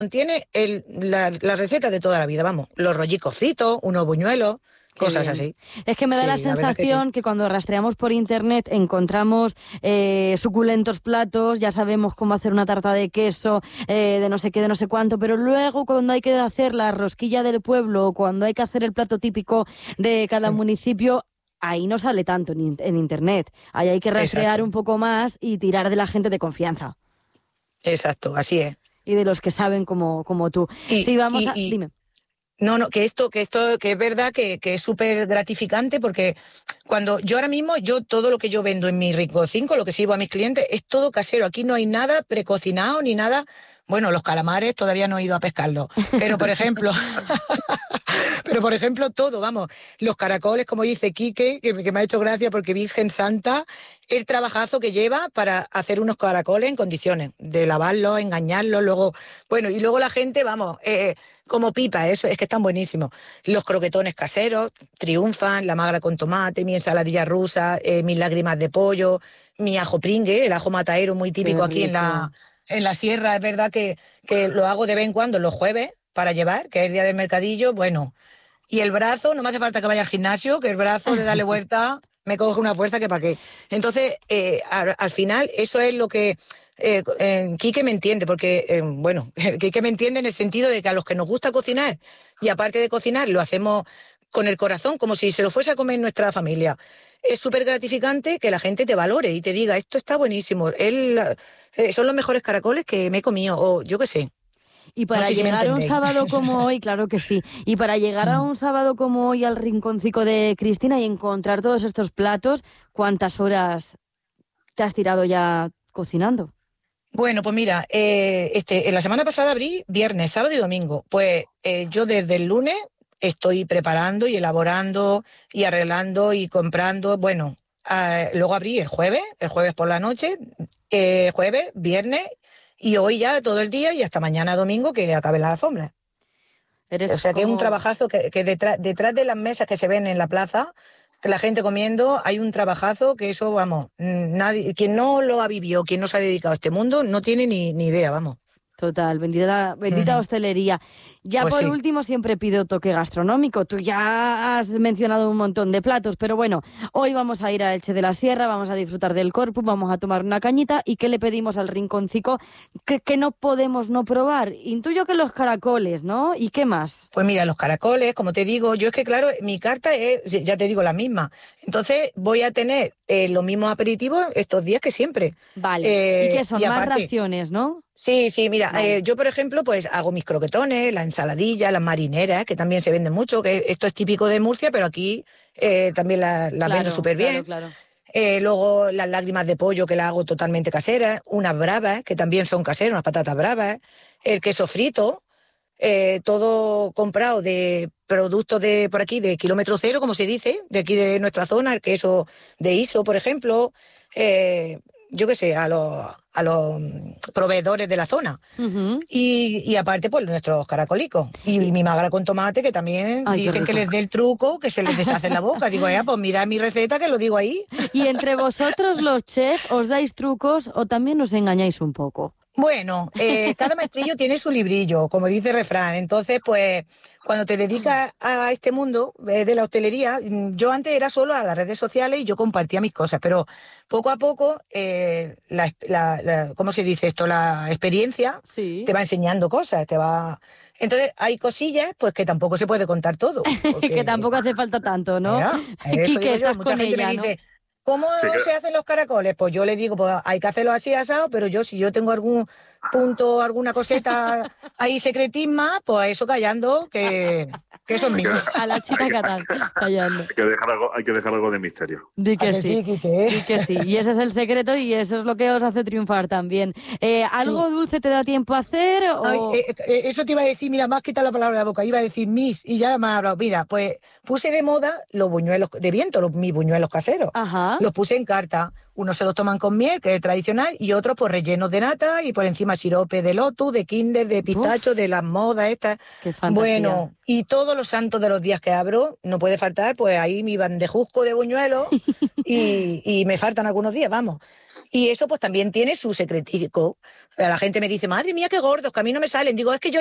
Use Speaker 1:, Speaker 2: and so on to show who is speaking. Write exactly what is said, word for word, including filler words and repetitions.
Speaker 1: Contiene el, la, la receta de toda la vida, vamos, los rollicos fritos, unos buñuelos,
Speaker 2: Qué
Speaker 1: cosas
Speaker 2: bien.
Speaker 1: así.
Speaker 2: Es que me da
Speaker 1: Sí,
Speaker 2: la
Speaker 1: la verdad que sí.
Speaker 2: sensación que, que cuando rastreamos por internet encontramos eh, suculentos platos, ya sabemos cómo hacer una tarta de queso, eh, de no sé qué, de no sé cuánto, pero luego cuando hay que hacer la rosquilla del pueblo o cuando hay que hacer el plato típico de cada
Speaker 1: Mm,
Speaker 2: municipio, ahí no sale tanto en, en internet. Ahí hay que rastrear
Speaker 1: Exacto,
Speaker 2: un poco más y tirar de la gente de confianza
Speaker 1: exacto, así es.
Speaker 2: y de los que saben como, como tú.
Speaker 1: Y,
Speaker 2: Sí, vamos
Speaker 1: y,
Speaker 2: a...
Speaker 1: y
Speaker 2: Dime.
Speaker 1: no, no, que esto, que esto, que es verdad que, que es súper gratificante porque cuando yo ahora mismo, yo todo lo que yo vendo en mi Rincón cinco, lo que sirvo a mis clientes, es todo casero. Aquí no hay nada precocinado ni nada. Bueno, los calamares todavía no he ido a pescarlos. Pero, por ejemplo, pero por ejemplo, todo, vamos, los caracoles, como dice Quique, que, que me ha hecho gracia porque Virgen Santa, el trabajazo que lleva para hacer unos caracoles en condiciones, de lavarlos, engañarlos, luego, bueno, y luego la gente, vamos, eh, como pipa, eso, es que están buenísimos. Los croquetones caseros triunfan, la magra con tomate, mi ensaladilla rusa, eh, mis lágrimas de pollo, mi ajo pringue, el ajo mataero muy
Speaker 2: Qué
Speaker 1: típico aquí en la,
Speaker 2: rico.
Speaker 1: en la sierra, es verdad que, que lo hago de vez en cuando los jueves para llevar, que es el día del mercadillo, bueno. Y el brazo, no me hace falta que vaya al gimnasio, que el brazo de darle vuelta me coge una fuerza que para qué. Entonces, eh, al, al final, eso es lo que eh, eh, Quique me entiende, porque, eh, bueno, Quique me entiende en el sentido de que a los que nos gusta cocinar, y aparte de cocinar, lo hacemos con el corazón, como si se lo fuese a comer nuestra familia. Es súper gratificante que la gente te valore y te diga, esto está buenísimo, él, eh, son los mejores caracoles que me he comido, o yo qué sé.
Speaker 2: Y
Speaker 1: No
Speaker 2: para
Speaker 1: sé si me
Speaker 2: llegar a un
Speaker 1: entendéis.
Speaker 2: sábado como hoy, claro que sí, y para llegar a un sábado como hoy al rinconcico de Cristina y encontrar todos estos platos, ¿cuántas horas te has tirado ya cocinando?
Speaker 1: Bueno, pues mira, eh, este, en la semana pasada abrí viernes, sábado y domingo. Pues eh, yo desde el lunes estoy preparando y elaborando y arreglando y comprando. Bueno, ah, luego abrí el jueves, el jueves por la noche, eh, jueves, viernes y hoy ya todo el día y hasta mañana domingo que acabe la alfombra. O
Speaker 2: Eres
Speaker 1: sea que es un
Speaker 2: como...
Speaker 1: trabajazo que, que detrás, detrás de las mesas que se ven en la plaza, que la gente comiendo, hay un trabajazo que eso, vamos, mm, nadie, quien no lo ha vivido, quien no se ha dedicado a este mundo, no tiene ni, ni idea, vamos.
Speaker 2: Total, bendita, bendita
Speaker 1: Ujú.
Speaker 2: hostelería. Ya
Speaker 1: Pues
Speaker 2: por
Speaker 1: sí.
Speaker 2: último siempre pido toque gastronómico. Tú ya has mencionado un montón de platos, pero bueno, hoy vamos a ir a Elche de la Sierra, vamos a disfrutar del Corpus, vamos a tomar una cañita. ¿Y qué le pedimos al rinconcico que, que no podemos no probar? Intuyo que los caracoles, ¿no? ¿Y qué más?
Speaker 1: Pues mira, los caracoles, como te digo, yo es que claro, mi carta es, ya te digo, la misma. Entonces voy a tener eh, los mismos aperitivos estos días que siempre.
Speaker 2: Vale. ¿Y qué
Speaker 1: Eh,
Speaker 2: son?
Speaker 1: y
Speaker 2: Más
Speaker 1: aparte,
Speaker 2: raciones, ¿no?
Speaker 1: sí, sí, mira,
Speaker 2: Vale.
Speaker 1: eh, yo por ejemplo, pues hago mis croquetones, la ensaladilla, las marineras, que también se venden mucho, que esto es típico de Murcia, pero aquí eh, también la- las vendo
Speaker 2: Claro,
Speaker 1: súper
Speaker 2: claro,
Speaker 1: bien.
Speaker 2: claro.
Speaker 1: Eh, luego las lágrimas de pollo que las hago totalmente caseras, unas bravas, que también son caseras, unas patatas bravas, el queso frito, eh, todo comprado de productos de por aquí, de kilómetro cero, como se dice, de aquí de nuestra zona, el queso de Iso, por ejemplo, eh, yo qué sé, a los, a los mm, proveedores de la zona.
Speaker 2: Ujú.
Speaker 1: Y, y aparte, pues nuestros caracolicos. Y,
Speaker 2: Y...
Speaker 1: mi magra con tomate, que también
Speaker 2: Ay, qué
Speaker 1: dicen que
Speaker 2: rico.
Speaker 1: les dé el truco, que se les deshace en la boca. Digo, ya, pues mira mi receta, que lo digo ahí.
Speaker 2: ¿Y entre vosotros los chefs os dais trucos o también os engañáis un poco?
Speaker 1: Bueno, eh, cada maestrillo tiene su librillo, como dice el refrán. Entonces, pues, cuando te dedicas a este mundo eh, de la hostelería, mm, yo antes era solo a las redes sociales y yo compartía mis cosas, pero poco a poco, eh, la, la- la- ¿cómo se dice esto? La experiencia te
Speaker 2: Sí.
Speaker 1: va enseñando cosas, te va... Entonces, hay cosillas, pues, que tampoco se puede contar todo,
Speaker 2: Que
Speaker 1: porque
Speaker 2: tampoco hace falta tanto, ¿no?
Speaker 1: mira, eso
Speaker 2: Quique,
Speaker 1: digo yo.
Speaker 2: estás
Speaker 1: Mucha
Speaker 2: con
Speaker 1: gente me
Speaker 2: ella, ¿no?
Speaker 1: dice, ¿cómo
Speaker 3: Sí que,
Speaker 1: se hacen los caracoles? Pues yo le digo, pues hay que hacerlo así asado, pero yo si yo tengo algún punto, alguna coseta ahí secretisma, pues eso callando, que, que eso es
Speaker 3: hay que
Speaker 1: mío.
Speaker 3: dejar,
Speaker 2: A la
Speaker 3: hay
Speaker 2: chita
Speaker 3: que,
Speaker 2: Catán, callando.
Speaker 3: hay que dejar algo, hay que dejar algo de misterio.
Speaker 2: Di
Speaker 1: ¿A
Speaker 2: que
Speaker 1: que
Speaker 2: sí,
Speaker 1: sí, Quique?
Speaker 2: di que sí. Y ese es el secreto y eso es lo que os hace triunfar también. Eh,
Speaker 1: Sí.
Speaker 2: ¿algo dulce te da tiempo a hacer
Speaker 1: Ay,
Speaker 2: o...?
Speaker 1: eh, eh, eso te iba a decir, mira, más quita la palabra de la boca, iba a decir mis, y ya me ha hablado. Mira, pues puse de moda los buñuelos de viento, los, mis buñuelos caseros.
Speaker 2: Ajá,
Speaker 1: Los puse en carta. Unos se los toman con miel, que es tradicional, y otros pues rellenos de nata y por encima sirope de lotus, de kinder, de pistacho,
Speaker 2: uf,
Speaker 1: de las modas estas.
Speaker 2: qué fantasía.
Speaker 1: Bueno, y todos los santos de los días que abro, no puede faltar, pues ahí mi bandejusco de buñuelos y, y me faltan algunos días, vamos. Y eso pues también tiene su secretico. La gente me dice, madre mía, qué gordos, que a mí no me salen. Digo, es que yo